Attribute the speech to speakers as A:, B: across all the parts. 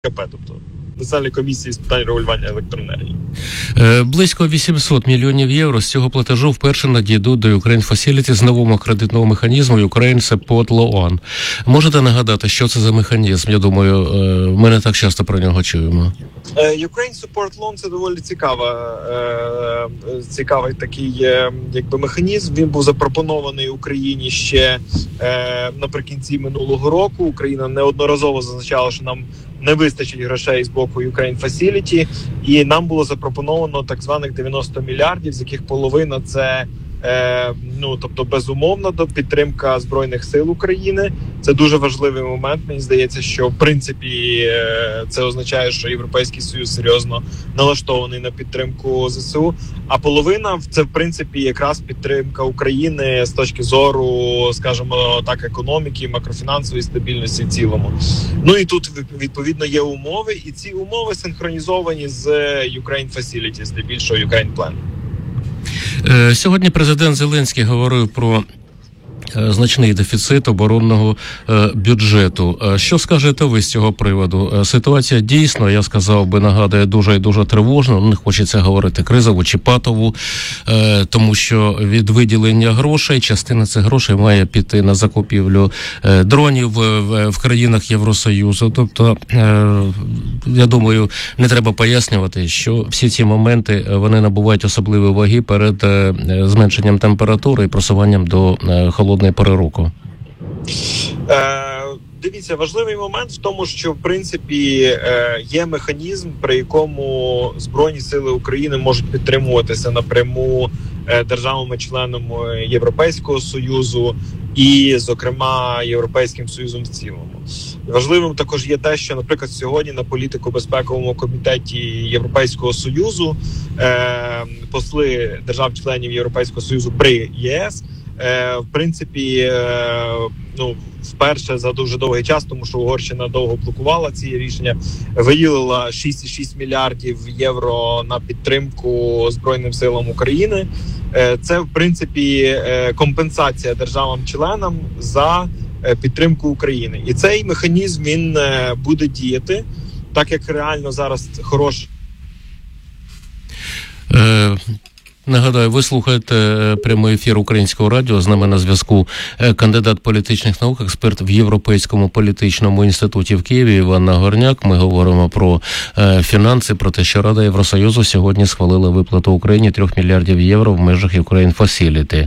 A: тобто Національної комісії з питань регулювання електроенергії.
B: Близько 800 мільйонів євро з цього платежу вперше надійдуть до Ukraine Facility з нового кредитного механізму Ukraine Support Loan. Можете нагадати, що це за механізм? Я думаю, ми не так часто про нього чуємо.
A: Ukraine Support Loan – це доволі цікавий такий механізм. Він був запропонований Україні ще наприкінці минулого року. Україна неодноразово зазначала, що нам не вистачить грошей з боку Ukraine Facility, і нам було запропоновано так званих 90 мільярдів, з яких половина це тобто безумовно підтримка Збройних сил України. Це дуже важливий момент. Мені здається, що в принципі це означає, що Європейський Союз серйозно налаштований на підтримку ЗСУ. А половина це в принципі якраз підтримка України з точки зору, скажімо так, економіки, макрофінансової стабільності в цілому. Ну і тут відповідно є умови, і ці умови синхронізовані з Ukraine Facility, здебільшого Ukraine Plan.
B: Сьогодні президент Зеленський говорив про значний дефіцит оборонного бюджету. Що скажете ви з цього приводу? Ситуація дійсно, я сказав би, нагадує дуже і дуже тривожно. Не хочеться говорити кризову чи патову, тому що від виділення грошей, частина цих грошей має піти на закупівлю дронів в країнах Євросоюзу. Тобто, я думаю, не треба пояснювати, що всі ці моменти, вони набувають особливої ваги перед зменшенням температури і просуванням до холодної пори року.
A: Дивіться, важливий момент в тому, що в принципі є механізм, при якому Збройні сили України можуть підтримуватися напряму державами-членами Європейського Союзу і, зокрема, Європейським Союзом в цілому. Важливим також є те, що, наприклад, сьогодні на політико-безпековому комітеті Європейського Союзу посли держав-членів Європейського Союзу при ЄС в принципі, вперше за дуже довгий час, тому що Угорщина довго блокувала ці рішення, виділила 6,6 мільярдів євро на підтримку Збройним силам України. Це, в принципі, компенсація державам-членам за підтримку України. І цей механізм, він буде діяти, так як реально зараз хороший.
B: Нагадаю, ви слухаєте прямий ефір Українського радіо. З нами на зв'язку кандидат політичних наук, експерт в Європейському політичному інституті в Києві Іван Нагорняк. Ми говоримо про фінанси, про те, що Рада Євросоюзу сьогодні схвалила виплату Україні 3 мільярдів євро в межах Ukraine Facility.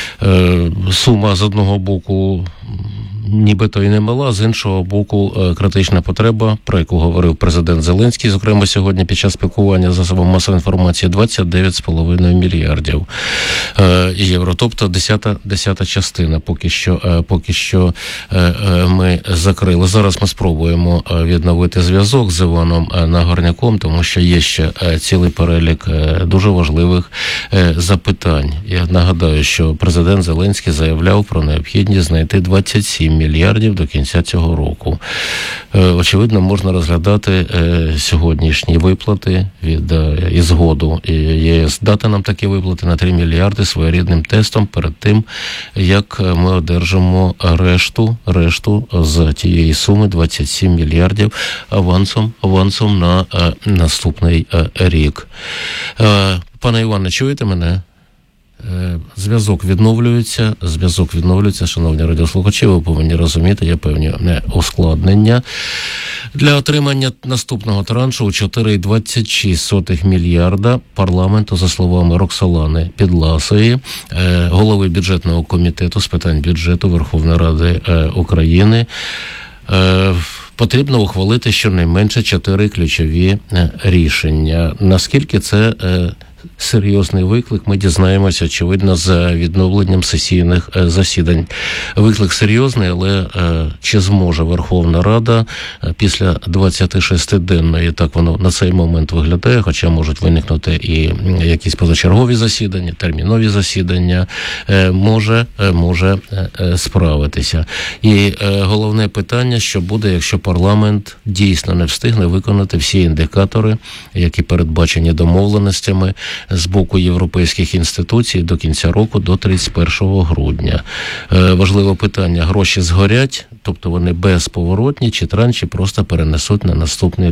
B: Сума з одного боку нібито і немала, з іншого боку критична потреба, про яку говорив президент Зеленський, зокрема сьогодні під час спілкування з засобами масової інформації, 29,5 мільярдів євро. Тобто десята частина поки що ми закрили. Зараз ми спробуємо відновити зв'язок з Іваном Нагорняком, тому що є ще цілий перелік дуже важливих запитань. Я нагадаю, що президент Зеленський заявляв про необхідність знайти 27 мільярдів до кінця цього року. Очевидно, можна розглядати сьогоднішні виплати і згоду ЄС дати нам такі виплати на 3 мільярди своєрідним тестом перед тим, як ми одержимо решту з тієї суми 27 мільярдів авансом на наступний рік. Пане Іване, чуєте мене? Зв'язок відновлюється, шановні радіослухачі, ви повинні розуміти, є певні ускладнення. Для отримання наступного траншу у 4,26 мільярда парламенту, за словами Роксолани Підласої, голови бюджетного комітету з питань бюджету Верховної Ради України, потрібно ухвалити щонайменше 4 ключові рішення. Наскільки це серйозний виклик, ми дізнаємося, очевидно, з відновленням сесійних засідань. Виклик серйозний, але чи зможе Верховна Рада після 26-денної, так воно на цей момент виглядає, хоча можуть виникнути і якісь позачергові засідання, термінові засідання, може справитися. І головне питання, що буде, якщо парламент дійсно не встигне виконати всі індикатори, які передбачені домовленостями, з боку європейських інституцій до кінця року, до 31 грудня. Важливе питання: гроші згорять, тобто вони безповоротні, чи транші просто перенесуть на наступний